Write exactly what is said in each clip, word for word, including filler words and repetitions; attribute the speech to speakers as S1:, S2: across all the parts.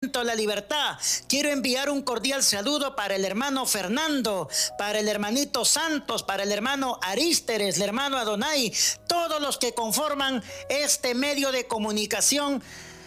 S1: Viento La Libertad. Quiero enviar un cordial saludo para el hermano Fernando, para el hermanito Santos, para el hermano Arísteres, el hermano Adonai, todos los que conforman este medio de comunicación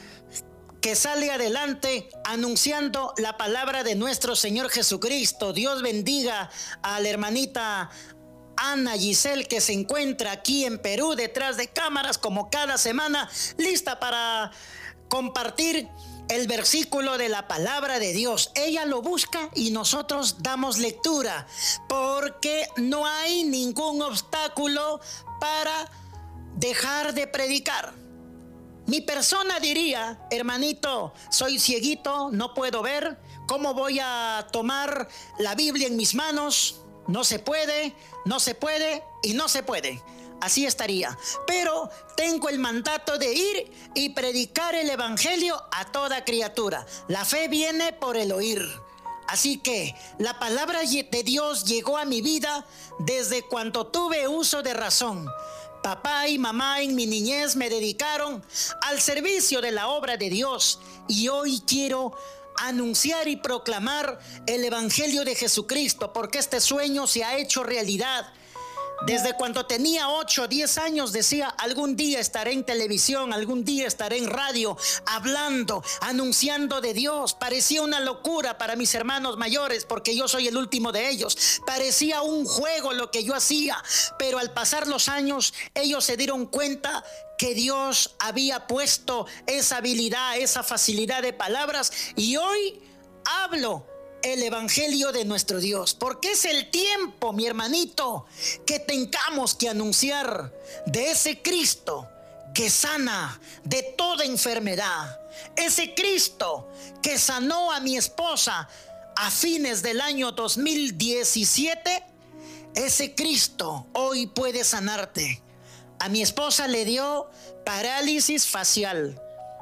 S1: que sale adelante anunciando la palabra de nuestro Señor Jesucristo. Dios bendiga a la hermanita Ana Giselle, que se encuentra aquí en Perú detrás de cámaras como cada semana, lista para compartir el versículo de la palabra de Dios. Ella lo busca y nosotros damos lectura, porque no hay ningún obstáculo para dejar de predicar. Mi persona diría: hermanito, soy cieguito, no puedo ver, ¿cómo voy a tomar la Biblia en mis manos? No se puede, no se puede y no se puede. Así estaría. Pero tengo el mandato de ir y predicar el evangelio a toda criatura. La fe viene por el oír. Así que la palabra de Dios llegó a mi vida desde cuando tuve uso de razón. Papá y mamá en mi niñez me dedicaron al servicio de la obra de Dios, y hoy quiero anunciar y proclamar el evangelio de Jesucristo, porque este sueño se ha hecho realidad. Desde cuando tenía ocho o diez años decía: algún día estaré en televisión, algún día estaré en radio, hablando, anunciando de Dios. Parecía una locura para mis hermanos mayores, porque yo soy el último de ellos. Parecía un juego lo que yo hacía, pero al pasar los años, ellos se dieron cuenta que Dios había puesto esa habilidad, esa facilidad de palabras, y hoy hablo el evangelio de nuestro Dios, porque es el tiempo, mi hermanito, que tengamos que anunciar de ese Cristo que sana de toda enfermedad, ese Cristo que sanó a mi esposa a fines del año dos mil diecisiete. Ese Cristo hoy puede sanarte. A mi esposa le dio parálisis facial,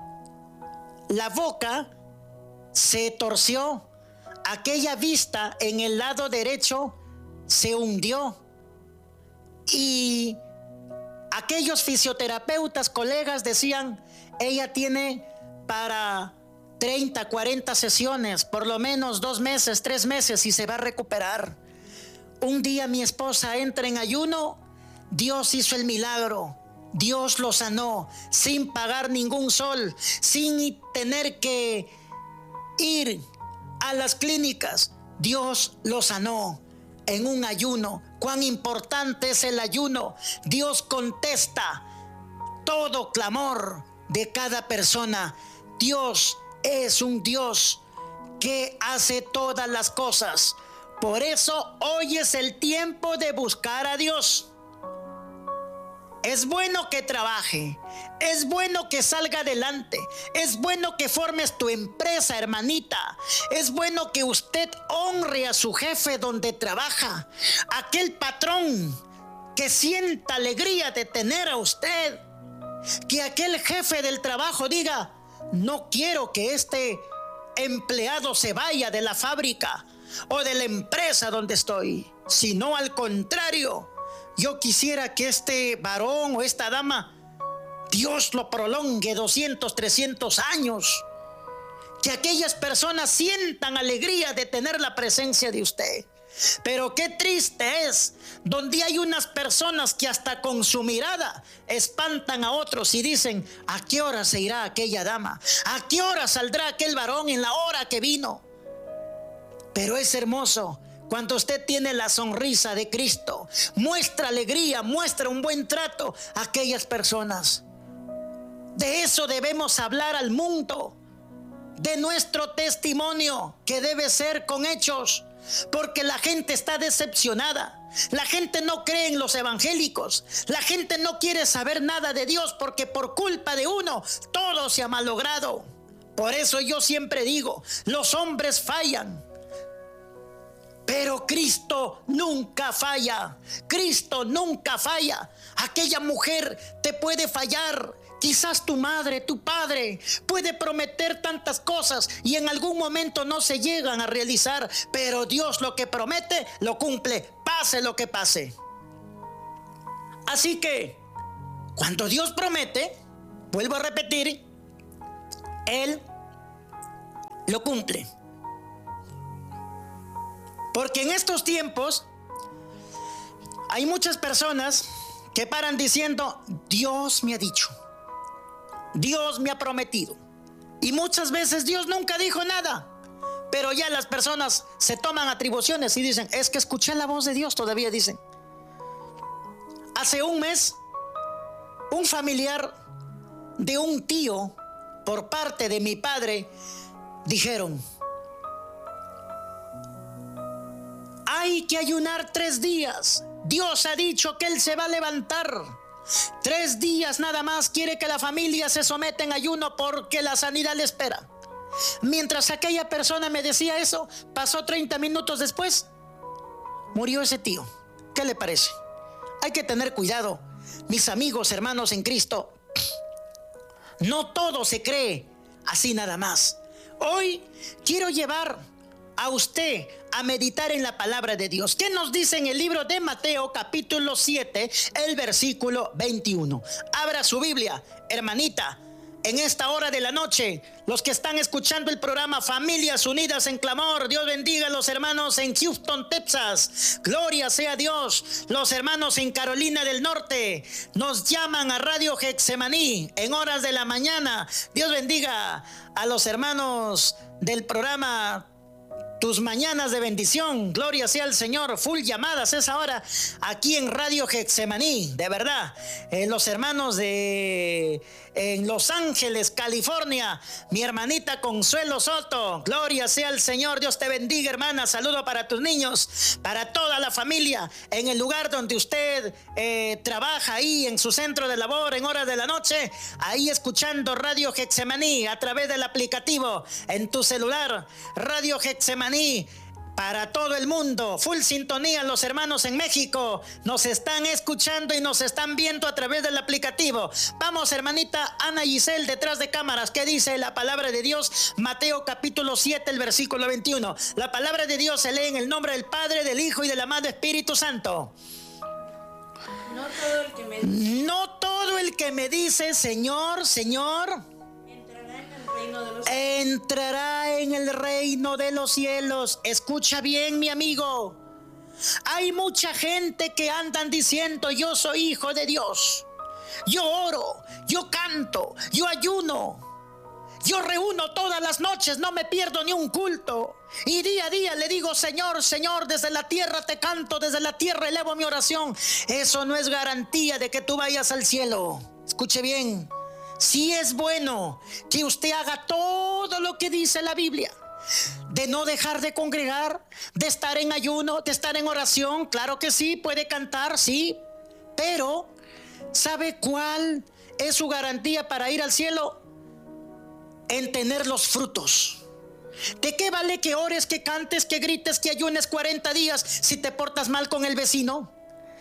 S1: la boca se torció, aquella vista en el lado derecho se hundió, y aquellos fisioterapeutas, colegas, decían: ella tiene para treinta, cuarenta sesiones, por lo menos dos meses, tres meses, y se va a recuperar. Un día mi esposa entra en ayuno, Dios hizo el milagro. Dios lo sanó sin pagar ningún sol, sin tener que ir a las clínicas. Dios lo sanó en un ayuno. Cuán importante es el ayuno. Dios contesta todo clamor de cada persona. Dios es un Dios que hace todas las cosas. Por eso hoy es el tiempo de buscar a Dios. Es bueno que trabaje, es bueno que salga adelante, es bueno que formes tu empresa, hermanita. Es bueno que usted honre a su jefe donde trabaja, aquel patrón que sienta alegría de tener a usted. Que aquel jefe del trabajo diga: no quiero que este empleado se vaya de la fábrica o de la empresa donde estoy, sino al contrario, yo quisiera que este varón o esta dama, Dios lo prolongue doscientos, trescientos años. Que aquellas personas sientan alegría de tener la presencia de usted. Pero qué triste es donde hay unas personas que hasta con su mirada espantan a otros y dicen: ¿a qué hora se irá aquella dama? ¿A qué hora saldrá aquel varón en la hora que vino? Pero es hermoso cuando usted tiene la sonrisa de Cristo, muestra alegría, muestra un buen trato a aquellas personas. De eso debemos hablar al mundo, de nuestro testimonio, que debe ser con hechos, porque la gente está decepcionada. La gente no cree en los evangélicos. La gente no quiere saber nada de Dios, porque por culpa de uno todo se ha malogrado. Por eso yo siempre digo: los hombres fallan, pero Cristo nunca falla. Cristo nunca falla. Aquella mujer te puede fallar. Quizás tu madre, tu padre puede prometer tantas cosas y en algún momento no se llegan a realizar. Pero Dios lo que promete, lo cumple, pase lo que pase. Así que, cuando Dios promete, vuelvo a repetir, Él lo cumple. Porque en estos tiempos hay muchas personas que paran diciendo: Dios me ha dicho, Dios me ha prometido. Y muchas veces Dios nunca dijo nada, pero ya las personas se toman atribuciones y dicen: es que escuché la voz de Dios. Todavía dicen. Hace un mes, un familiar de un tío por parte de mi padre dijeron: hay que ayunar tres días. Dios ha dicho que Él se va a levantar. Tres días nada más quiere que la familia se someta en ayuno porque la sanidad le espera. Mientras aquella persona me decía eso, pasó treinta minutos después, murió ese tío. ¿Qué le parece? Hay que tener cuidado, mis amigos, hermanos en Cristo. No todo se cree así nada más. Hoy quiero llevar a usted a meditar en la palabra de Dios. ¿Qué nos dice en el libro de Mateo capítulo siete, el versículo veintiuno? Abra su Biblia, hermanita. En esta hora de la noche, los que están escuchando el programa Familias Unidas en Clamor, Dios bendiga a los hermanos en Houston, Texas. Gloria sea a Dios. Los hermanos en Carolina del Norte nos llaman a Radio Getsemaní en horas de la mañana. Dios bendiga a los hermanos del programa Tus Mañanas de Bendición. Gloria sea al Señor. Full llamadas esa hora aquí en Radio Getsemaní. De verdad, eh, los hermanos de en Los Ángeles, California, mi hermanita Consuelo Soto. Gloria sea al Señor. Dios te bendiga, hermana. Saludo para tus niños, para toda la familia, en el lugar donde usted eh, trabaja, ahí en su centro de labor, en horas de la noche, ahí escuchando Radio Getsemaní a través del aplicativo en tu celular. Radio Getsemaní para todo el mundo. Full sintonía. Los hermanos en México nos están escuchando y nos están viendo a través del aplicativo. Vamos, hermanita Ana Giselle, detrás de cámaras. ¿Qué dice la palabra de Dios? Mateo capítulo siete, el versículo veintiuno. La palabra de Dios se lee en el nombre del Padre, del Hijo y del amado Espíritu Santo.
S2: No todo el que me dice,
S1: no todo el que me dice Señor, Señor, entrará en el reino de los cielos. Escucha bien, mi amigo. Hay mucha gente que andan diciendo: yo soy hijo de Dios, yo oro, yo canto, yo ayuno, yo reúno todas las noches, no me pierdo ni un culto, y día a día le digo: Señor, Señor, desde la tierra te canto, desde la tierra elevo mi oración. Eso no es garantía de que tú vayas al cielo. Escuche bien. Sí es bueno que usted haga todo lo que dice la Biblia, de no dejar de congregar, de estar en ayuno, de estar en oración. Claro que sí, puede cantar, sí, pero ¿sabe cuál es su garantía para ir al cielo? En tener los frutos. ¿De qué vale que ores, que cantes, que grites, que ayunes cuarenta días si te portas mal con el vecino?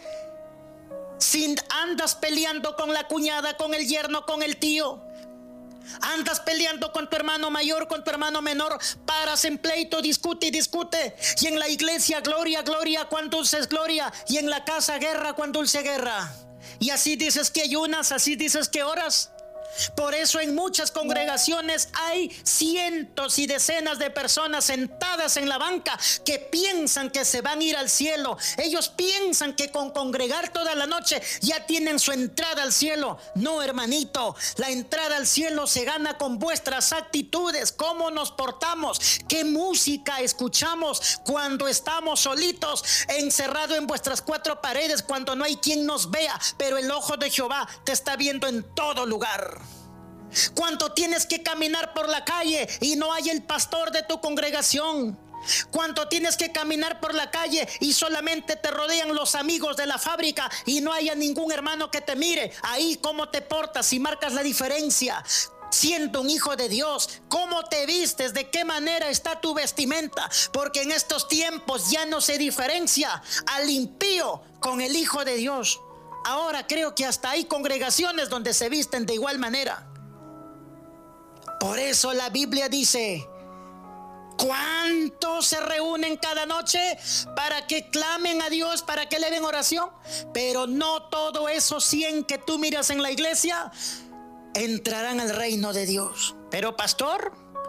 S1: Si andas peleando con la cuñada, con el yerno, con el tío, andas peleando con tu hermano mayor, con tu hermano menor, paras en pleito, discute y discute, y en la iglesia gloria, gloria, cuán dulce es gloria, y en la casa guerra, cuán dulce guerra, y así dices que ayunas, así dices que oras. Por eso en muchas congregaciones hay cientos y decenas de personas sentadas en la banca que piensan que se van a ir al cielo. Ellos piensan que con congregar toda la noche ya tienen su entrada al cielo. No, hermanito, la entrada al cielo se gana con vuestras actitudes, cómo nos portamos, qué música escuchamos cuando estamos solitos, encerrados en vuestras cuatro paredes, cuando no hay quien nos vea, pero el ojo de Jehová te está viendo en todo lugar. Cuando tienes que caminar por la calle y no hay el pastor de tu congregación. Cuando tienes que caminar por la calle y solamente te rodean los amigos de la fábrica y no haya ningún hermano que te mire. Ahí cómo te portas y marcas la diferencia. Siendo un hijo de Dios, cómo te vistes, de qué manera está tu vestimenta, porque en estos tiempos ya no se diferencia al impío con el hijo de Dios. Ahora creo que hasta hay congregaciones donde se visten de igual manera. Por eso la Biblia dice: ¿cuántos se reúnen cada noche para que clamen a Dios, para que eleven oración? Pero no todo esos cien que tú miras en la iglesia entrarán al reino de Dios. Pero pastor,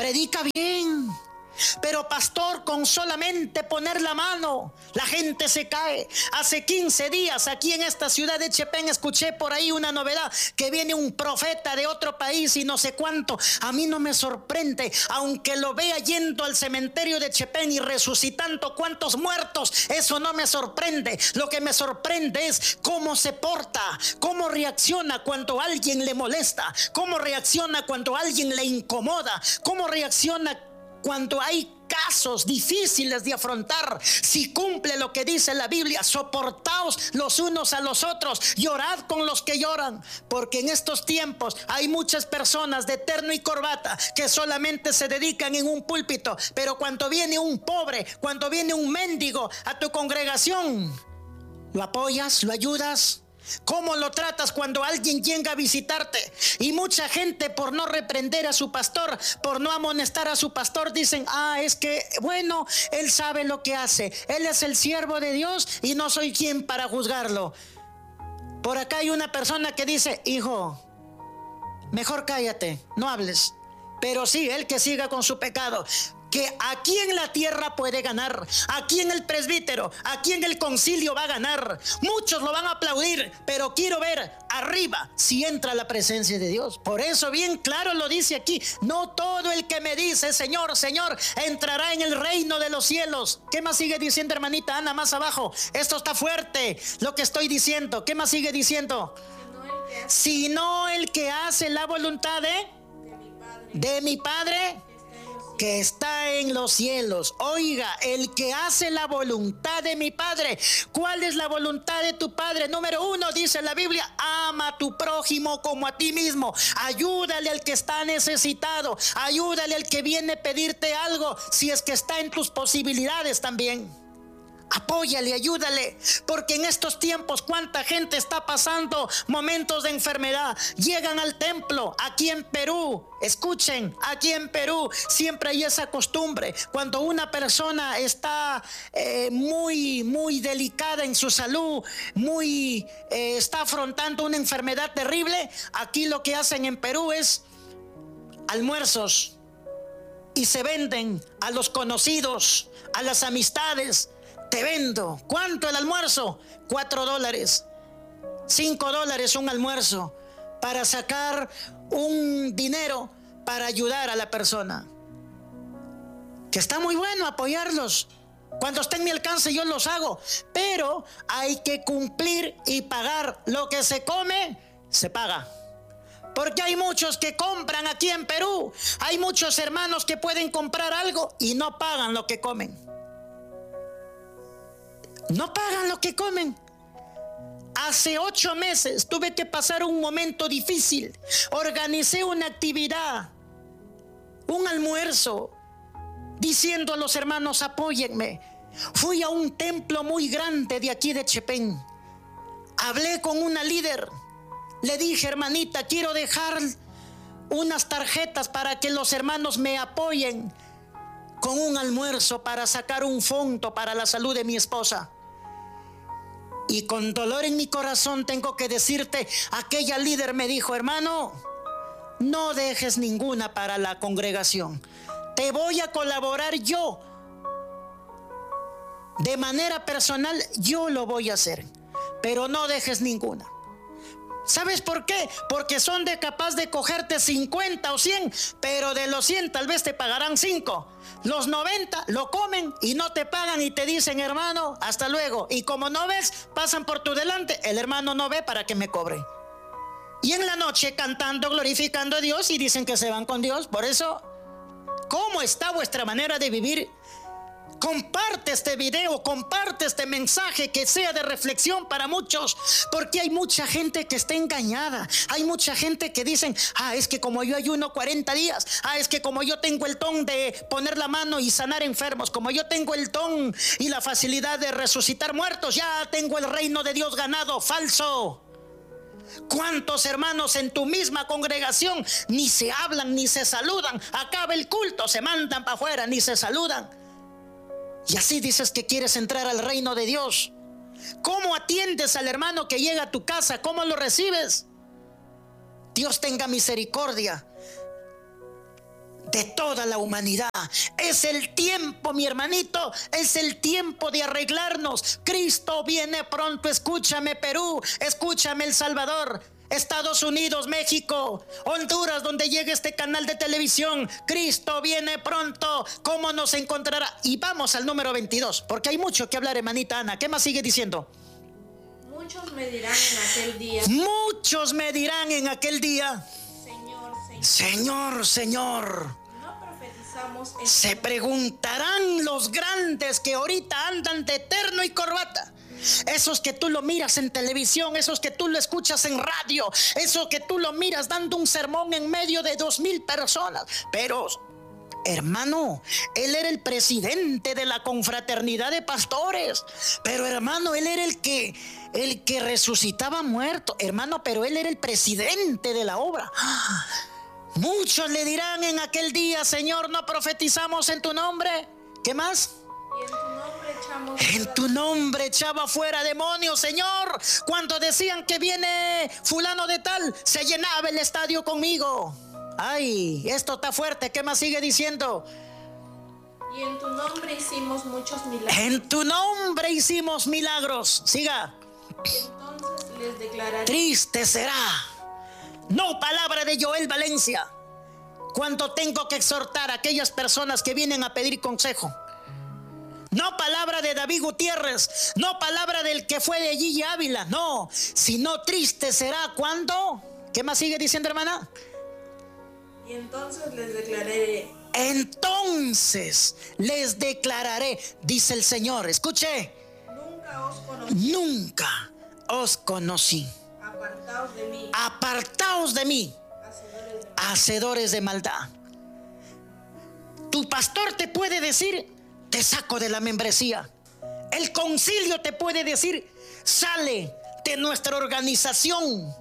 S1: predica bien. Pero pastor, con solamente poner la mano, la gente se cae. Hace quince días aquí en esta ciudad de Chepén escuché por ahí una novedad, que viene un profeta de otro país y no sé cuánto. A mí no me sorprende, aunque lo vea yendo al cementerio de Chepén y resucitando cuantos muertos, eso no me sorprende. Lo que me sorprende es cómo se porta, cómo reacciona cuando alguien le molesta, cómo reacciona cuando alguien le incomoda, cómo reacciona cuando hay casos difíciles de afrontar. Si cumple lo que dice la Biblia, soportaos los unos a los otros, llorad con los que lloran, porque en estos tiempos hay muchas personas de terno y corbata que solamente se dedican en un púlpito, pero cuando viene un pobre, cuando viene un mendigo a tu congregación, ¿lo apoyas? ¿Lo ayudas? ¿Cómo lo tratas cuando alguien llega a visitarte? Y mucha gente, por no reprender a su pastor, por no amonestar a su pastor, dicen: ah, es que bueno, él sabe lo que hace, él es el siervo de Dios y no soy quien para juzgarlo. Por acá hay una persona que dice: hijo, mejor cállate, no hables. Pero sí, él que siga con su pecado. Que aquí en la tierra puede ganar, aquí en el presbítero, aquí en el concilio va a ganar. Muchos lo van a aplaudir, pero quiero ver arriba si entra la presencia de Dios. Por eso bien claro lo dice aquí: no todo el que me dice Señor, Señor, entrará en el reino de los cielos. ¿Qué más sigue diciendo, hermanita Ana, más abajo? Esto está fuerte lo que estoy diciendo. ¿Qué más sigue diciendo? Sino el que hace la voluntad de, de mi Padre que está en los cielos. Oiga, el que hace la voluntad de mi Padre. ¿Cuál es la voluntad de tu Padre? Número uno, dice la Biblia: ama a tu prójimo como a ti mismo. Ayúdale al que está necesitado, ayúdale al que viene a pedirte algo, si es que está en tus posibilidades también. Apóyale, ayúdale, porque en estos tiempos cuánta gente está pasando momentos de enfermedad. Llegan al templo, aquí en Perú, escuchen, aquí en Perú siempre hay esa costumbre. Cuando una persona está eh, muy, muy delicada en su salud, muy eh, está afrontando una enfermedad terrible, aquí lo que hacen en Perú es almuerzos y se venden a los conocidos, a las amistades. Te vendo. ¿Cuánto el almuerzo? Cuatro dólares. Cinco dólares un almuerzo, para sacar un dinero para ayudar a la persona. Que está muy bueno apoyarlos. Cuando esté en mi alcance yo los hago. Pero hay que cumplir y pagar. Lo que se come, se paga. Porque hay muchos que compran aquí en Perú. Hay muchos hermanos que pueden comprar algo y no pagan lo que comen. No pagan lo que comen. Hace ocho meses tuve que pasar un momento difícil. Organicé una actividad, un almuerzo, diciendo a los hermanos: apóyenme. Fui a un templo muy grande de aquí de Chepén. Hablé con una líder. Le dije: hermanita, quiero dejar unas tarjetas para que los hermanos me apoyen con un almuerzo para sacar un fondo para la salud de mi esposa. Y con dolor en mi corazón tengo que decirte, aquella líder me dijo: hermano, no dejes ninguna para la congregación. Te voy a colaborar yo. De manera personal, yo lo voy a hacer. Pero no dejes ninguna. ¿Sabes por qué? Porque son de capaz de cogerte cincuenta o cien, pero de los cien tal vez te pagarán cinco. Los noventa lo comen y no te pagan y te dicen: hermano, hasta luego. Y como no ves, pasan por tu delante. El hermano no ve para que me cobre. Y en la noche cantando, glorificando a Dios, y dicen que se van con Dios. Por eso, ¿cómo está vuestra manera de vivir? Comparte este video, comparte este mensaje que sea de reflexión para muchos, porque hay mucha gente que está engañada. Hay mucha gente que dicen: ah, es que como yo ayuno cuarenta días, ah, es que como yo tengo el don de poner la mano y sanar enfermos, como yo tengo el don y la facilidad de resucitar muertos, ya tengo el reino de Dios ganado. Falso. ¿Cuántos hermanos en tu misma congregación ni se hablan ni se saludan? Acaba el culto, se mandan para afuera, ni se saludan. Y así dices que quieres entrar al reino de Dios. ¿Cómo atiendes al hermano que llega a tu casa? ¿Cómo lo recibes? Dios tenga misericordia de toda la humanidad. Es el tiempo, mi hermanito, es el tiempo de arreglarnos. Cristo viene pronto. Escúchame, Perú, escúchame, El Salvador, Estados Unidos, México, Honduras, donde llegue este canal de televisión. Cristo viene pronto. ¿Cómo nos encontrará? Y vamos al número veintidós, porque hay mucho que hablar, hermanita Ana. ¿Qué más sigue diciendo?
S2: Muchos me dirán en aquel día.
S1: Muchos me dirán en aquel día.
S2: Señor, Señor.
S1: Señor, Señor.
S2: No profetizamos en
S1: Se preguntarán los grandes que ahorita andan de terno y corbata. Esos que tú lo miras en televisión, esos que tú lo escuchas en radio, esos que tú lo miras dando un sermón en medio de dos mil personas. Pero, hermano, él era el presidente de la confraternidad de pastores. Pero, hermano, él era el que, el que resucitaba muerto. Hermano, pero él era el presidente de la obra. Muchos le dirán en aquel día: Señor, ¿no profetizamos en tu nombre? ¿Qué más?
S2: Y en tu nombre echamos
S1: En tu nombre echaba fuera demonios, Señor. Cuando decían que viene fulano de tal, se llenaba el estadio conmigo. Ay, esto está fuerte. ¿Qué más sigue diciendo?
S2: Y en tu nombre hicimos muchos milagros.
S1: En tu nombre hicimos milagros. Siga.
S2: Y entonces les declararé:
S1: Triste será. No palabra de Joel Valencia. Cuando tengo que exhortar a aquellas personas que vienen a pedir consejo. No palabra de David Gutiérrez, no palabra del que fue de Gigi Ávila, no, sino triste será cuando. ¿Qué más sigue diciendo, hermana?
S2: Y entonces les declararé.
S1: Entonces les declararé, dice el Señor. Escuche.
S2: Nunca os conocí.
S1: Nunca os conocí.
S2: Apartaos de mí.
S1: Apartaos de mí,
S2: Hacedores de,
S1: hacedores de maldad. Tu pastor te puede decir: te saco de la membresía. El concilio te puede decir: sale de nuestra organización,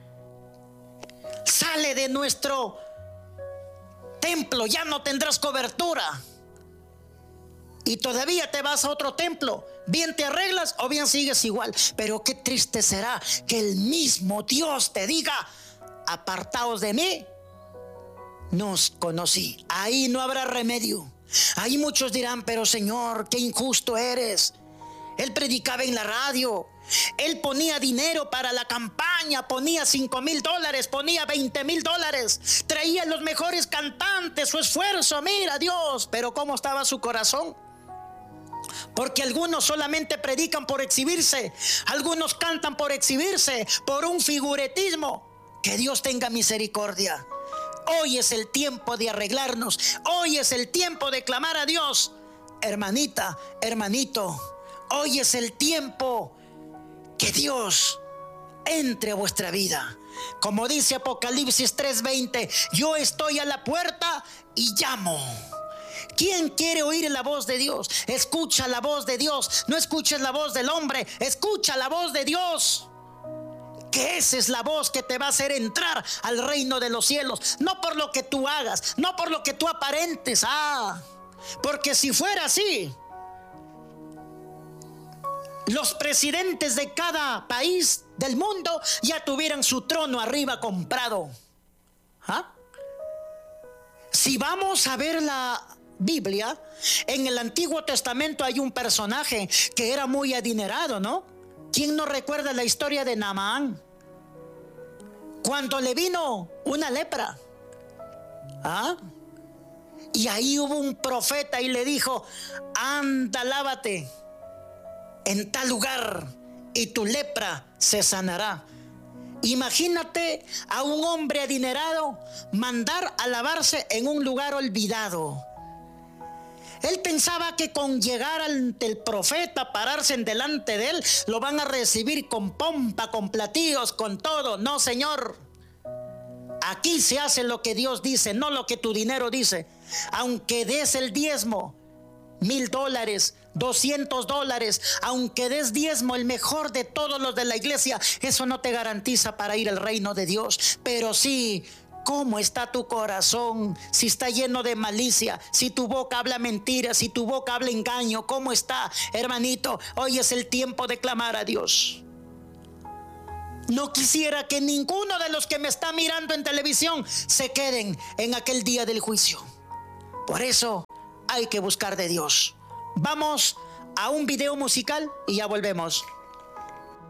S1: sale de nuestro templo, ya no tendrás cobertura. Y todavía te vas a otro templo. Bien te arreglas o bien sigues igual. Pero qué triste será que el mismo Dios te diga: apartaos de mí, no os conocí. Ahí no habrá remedio. Ahí muchos dirán: pero Señor, qué injusto eres. Él predicaba en la radio, él ponía dinero para la campaña, ponía cinco mil dólares, ponía veinte mil dólares, traía los mejores cantantes, su esfuerzo, mira Dios. Pero ¿cómo estaba su corazón? Porque algunos solamente predican por exhibirse, algunos cantan por exhibirse, por un figuretismo. Que Dios tenga misericordia. Hoy es el tiempo de arreglarnos. Hoy es el tiempo de clamar a Dios. Hermanita, hermanito, hoy es el tiempo que Dios entre a vuestra vida. Como dice Apocalipsis tres veinte, yo estoy a la puerta y llamo. ¿Quién quiere oír la voz de Dios? Escucha la voz de Dios. No escuches la voz del hombre, escucha la voz de Dios. Que esa es la voz que te va a hacer entrar al reino de los cielos. No por lo que tú hagas, no por lo que tú aparentes. Ah, porque si fuera así, los presidentes de cada país del mundo ya tuvieran su trono arriba comprado. ¿Ah? Si vamos a ver la Biblia, en el Antiguo Testamento hay un personaje que era muy adinerado, ¿no? ¿Quién no recuerda la historia de Naamán? Cuando le vino una lepra. ¿Ah? Y ahí hubo un profeta y le dijo: anda, lávate en tal lugar y tu lepra se sanará. Imagínate a un hombre adinerado mandar a lavarse en un lugar olvidado. Él pensaba que con llegar ante el profeta, pararse en delante de él, lo van a recibir con pompa, con platillos, con todo. No, Señor. Aquí se hace lo que Dios dice, no lo que tu dinero dice. Aunque des el diezmo, mil dólares, doscientos dólares, aunque des diezmo, el mejor de todos los de la iglesia, eso no te garantiza para ir al reino de Dios. Pero sí, ¿cómo está tu corazón? Si está lleno de malicia, si tu boca habla mentiras, si tu boca habla engaño, ¿cómo está, hermanito? Hoy es el tiempo de clamar a Dios. No quisiera que ninguno de los que me está mirando en televisión se queden en aquel día del juicio. Por eso hay que buscar de Dios. Vamos a un video musical y ya volvemos.